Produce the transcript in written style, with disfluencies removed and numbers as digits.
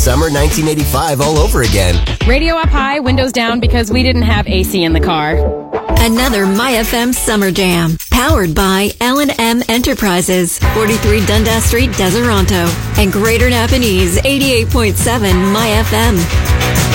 summer 1985 all over again. Radio up high, windows down because we didn't have AC in the car. Another MyFM Summer Jam, powered by L&M Enterprises, 43 Dundas Street, Deseronto, and Greater Napanese, 88.7 MyFM.